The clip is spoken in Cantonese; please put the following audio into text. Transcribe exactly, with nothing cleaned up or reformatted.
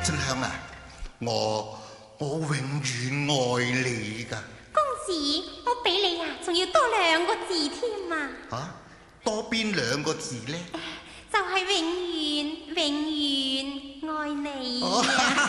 真香啊！我我永遠愛你噶。 公子，我俾你啊，仲要多兩個字添啊！ 啊，多邊兩個字呢？ 就係永遠永遠愛你啊！